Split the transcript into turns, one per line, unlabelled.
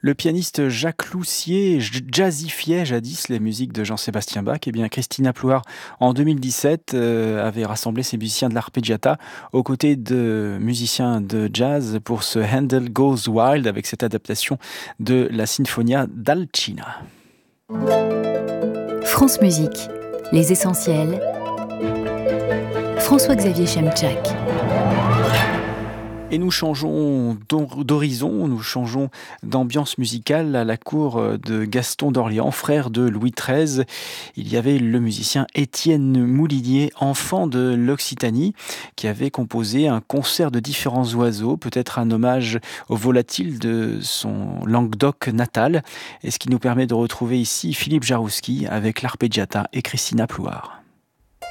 Le pianiste Jacques Loussier jazzifiait jadis les musiques de Jean-Sébastien Bach. Eh bien, Christina Plouard, en 2017, avait rassemblé ses musiciens de l'arpeggiata aux côtés de musiciens de jazz pour ce Handel Goes Wild avec cette adaptation de la Sinfonia d'Alcina.
France Musique, les essentiels. François-Xavier Chemczak.
Et nous changeons d'horizon, nous changeons d'ambiance musicale à la cour de Gaston d'Orléans, frère de Louis XIII. Il y avait le musicien Étienne Moulinier, enfant de l'Occitanie, qui avait composé un concert de différents oiseaux, peut-être un hommage aux volatiles de son Languedoc natal. Et ce qui nous permet de retrouver ici Philippe Jarouski avec l'arpeggiata et Christina Plouard.